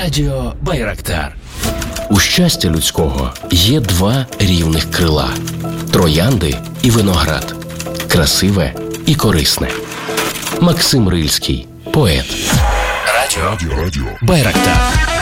Радіо Байрактар. У щастя людського є два рівних крила – троянди і виноград, красиве і корисне. Максим Рильський, поет. Радіо Байрактар.